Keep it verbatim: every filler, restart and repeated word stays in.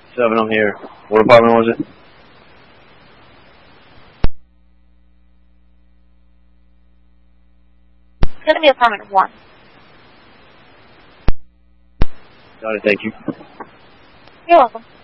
Seven, I'm here. What apartment was it? It's going to be apartment one. Got it, thank you. You're welcome.